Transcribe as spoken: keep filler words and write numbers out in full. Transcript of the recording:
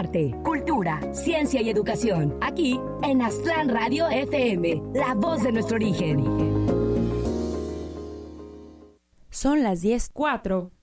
arte, cultura, ciencia y educación. Aquí en Aztlán Radio F M, la voz de nuestro origen. Son las diez, cuatro.